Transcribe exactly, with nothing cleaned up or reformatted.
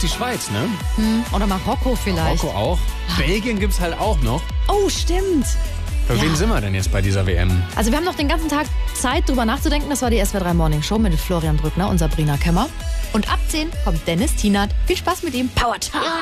die Schweiz, ne? Hm, oder Marokko vielleicht. Marokko auch. Belgien gibt's halt auch noch. Oh, stimmt. Für Ja. wen sind wir denn jetzt bei dieser W M? Also wir haben noch den ganzen Tag Zeit, drüber nachzudenken. Das war die S W R drei Morning Show mit Florian Brückner und Sabrina Kemmer. Und ab zehn kommt Dennis Tienert. Viel Spaß mit ihm. Power Time.